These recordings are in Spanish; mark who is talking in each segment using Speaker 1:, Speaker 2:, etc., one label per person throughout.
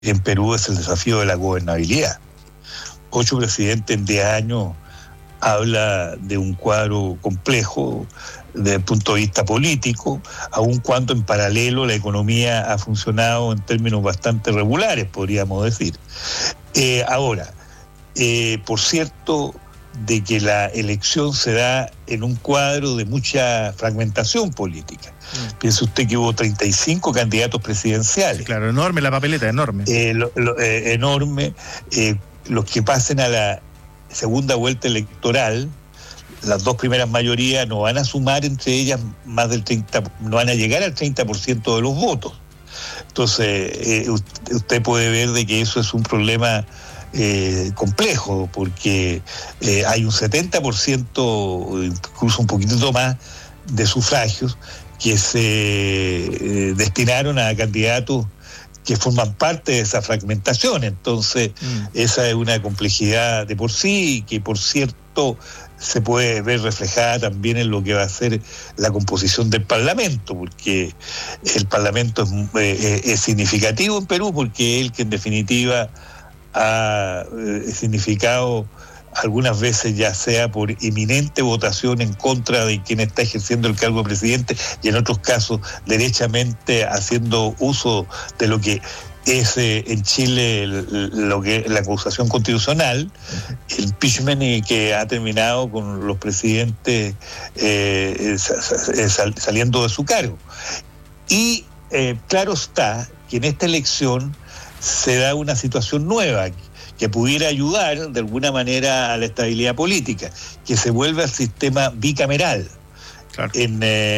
Speaker 1: en Perú es el desafío de la gobernabilidad. 8 presidentes en 10 años habla de un cuadro complejo desde el punto de vista político, aun cuando en paralelo la economía ha funcionado en términos bastante regulares, podríamos decir. Ahora, por cierto, de que la elección se da en un cuadro de mucha fragmentación política. Piense usted que hubo 35 candidatos presidenciales.
Speaker 2: Claro, enorme la papeleta, enorme.
Speaker 1: Enorme. Los que pasen a la segunda vuelta electoral, las dos primeras mayorías no van a sumar entre ellas más del 30%, no van a llegar al 30% de los votos. Entonces, usted puede ver de que eso es un problema complejo, porque hay un 70%, incluso un poquitito más, de sufragios que se destinaron a candidatos que forman parte de esa fragmentación. Entonces, esa es una complejidad de por sí, que por cierto se puede ver reflejada también en lo que va a ser la composición del Parlamento, porque el Parlamento es significativo en Perú, porque es el que en definitiva ha significado algunas veces, ya sea por inminente votación en contra de quien está ejerciendo el cargo de presidente, y en otros casos derechamente haciendo uso de lo que es en Chile lo que la acusación constitucional, el impeachment, que ha terminado con los presidentes saliendo de su cargo. Y claro está que en esta elección se da una situación nueva que pudiera ayudar de alguna manera a la estabilidad política, que se vuelve al sistema bicameral. Claro. En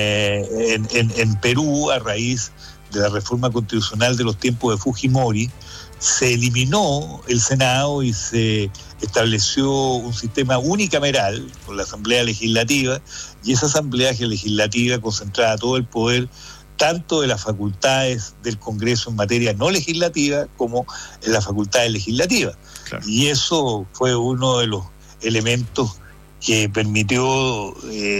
Speaker 1: Perú, a raíz de la reforma constitucional de los tiempos de Fujimori, se eliminó el Senado y se estableció un sistema unicameral con la Asamblea Legislativa, y esa Asamblea Legislativa concentraba todo el poder tanto de las facultades del Congreso en materia no legislativa como en las facultades legislativas. Claro. Y eso fue uno de los elementos que permitió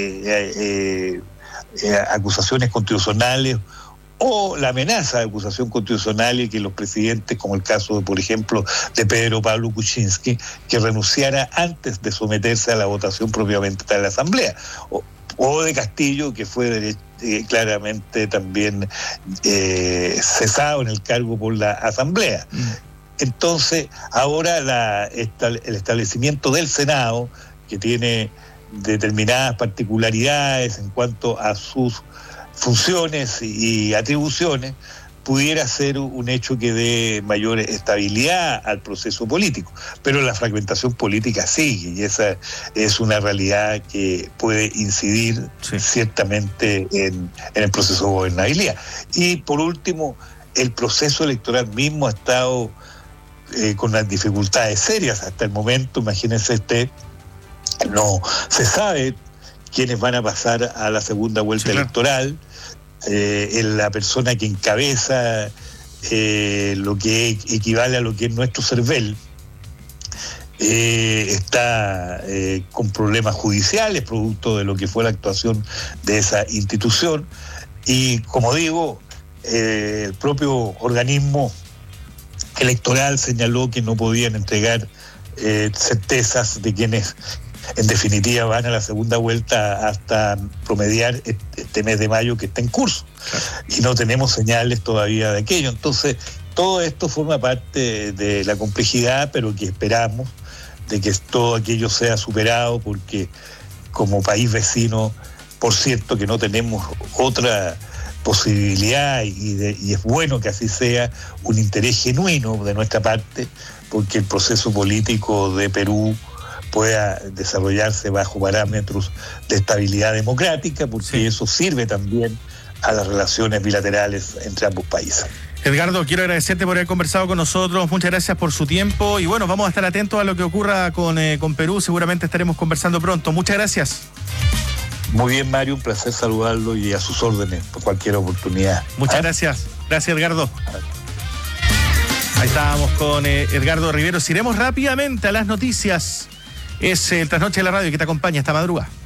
Speaker 1: acusaciones constitucionales o la amenaza de acusación constitucional, y que los presidentes, como el caso, por ejemplo, de Pedro Pablo Kuczynski, que renunciara antes de someterse a la votación propiamente de la Asamblea, o de Castillo, que fue claramente también cesado en el cargo por la Asamblea. Entonces, ahora el establecimiento del Senado, que tiene determinadas particularidades en cuanto a sus funciones y atribuciones, pudiera ser un hecho que dé mayor estabilidad al proceso político. Pero la fragmentación política sigue, y esa es una realidad que puede incidir ciertamente en el proceso de gobernabilidad. Y por último, el proceso electoral mismo ha estado con las dificultades serias hasta el momento. Imagínense no se sabe quiénes van a pasar a la segunda vuelta electoral. La persona que encabeza lo que equivale a lo que es nuestro CERVEL está con problemas judiciales producto de lo que fue la actuación de esa institución, y como digo, el propio organismo electoral señaló que no podían entregar certezas de quienes en definitiva van a la segunda vuelta hasta promediar este mes de mayo que está en curso. Claro. Y no tenemos señales todavía de aquello. Entonces, todo esto forma parte de la complejidad, pero que esperamos de que todo aquello sea superado, porque como país vecino, por cierto que no tenemos otra posibilidad, y es bueno que así sea, un interés genuino de nuestra parte, porque el proceso político de Perú pueda desarrollarse bajo parámetros de estabilidad democrática, porque eso sirve también a las relaciones bilaterales entre ambos países.
Speaker 2: Edgardo, quiero agradecerte por haber conversado con nosotros, muchas gracias por su tiempo, y bueno, vamos a estar atentos a lo que ocurra con Perú, seguramente estaremos conversando pronto. Muchas gracias.
Speaker 1: Muy bien, Mario, un placer saludarlo y a sus órdenes por cualquier oportunidad.
Speaker 2: Muchas gracias. Gracias, Edgardo. Ahí estábamos con Edgardo Riveros. Iremos rápidamente a las noticias. Es el Trasnoche de la Radio que te acompaña esta madrugada.